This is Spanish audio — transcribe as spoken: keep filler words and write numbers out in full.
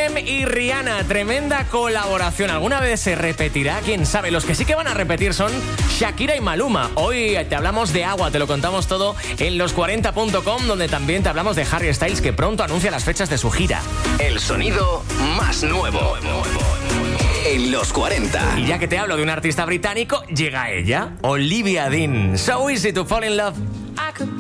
Eminem y Rihanna, tremenda colaboración. ¿Alguna vez se repetirá? ¿Quién sabe? Los que sí que van a repetir son Shakira y Maluma. Hoy te hablamos de agua, te lo contamos todo en los cuarenta punto com, donde también te hablamos de Harry Styles, que pronto anuncia las fechas de su gira. El sonido más nuevo en los cuarenta. Y ya que te hablo de un artista británico, llega ella, Olivia Dean. So easy to fall in love.